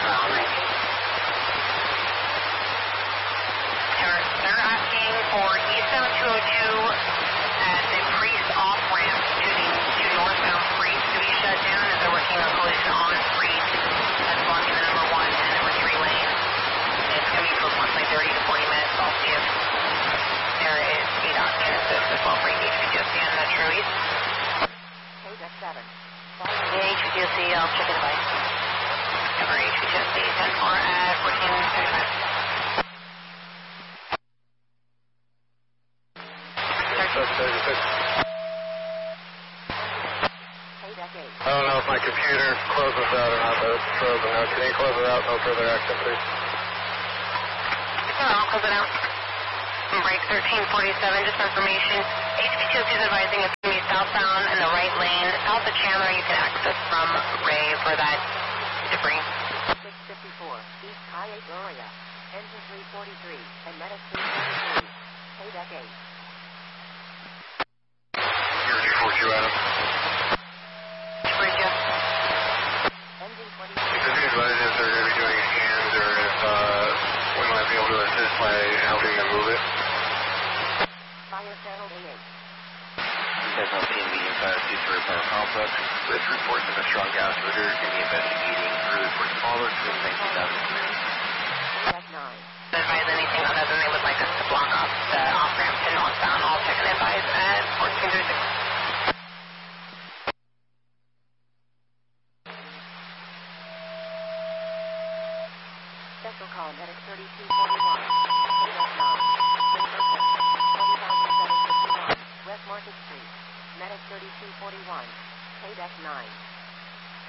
They're asking for eastbound 202 at the Priest off-ramp to northbound Priest to be shut down as they're working on collision on Priest. That's blocking the number 1 and number 3 lane. It's coming for approximately 30 to 40 minutes. I'll see if there is ADOT can assist as well for HVGC and Metro East. KDEC 7. HVGC, I'll check the device. Cover HVGC 10-4 at 1435. I don't know if my computer closes out or not, but it's frozen now. Can you close it out? No further action, please. I'll close it out. Break 1347, just for information. HVGC is advising it's going to be southbound in the right lane. South of Chandler, you can access from Ray for that debris. 654, East Highway Gloria, engine 343, and Medic 343, KDEC 8. Energy 42, Adam. Bridge. Engine 20. If the news what it is they're going to be doing hands, or if we might be able to assist by helping them move it. Fire channel A8. Desmond Team Medium Fire Cruise Repair Complex with reports of a strong gas odor and the investigating crew reports followed to 19,000. KDEC 9. Advise anything other than they would like us to block off the off-ramp to northbound. I'll check and advise at 1436. Special call, Medic 3241. KDEC 9. 20,751. West Market Street. Medic 3241. KDEC 9.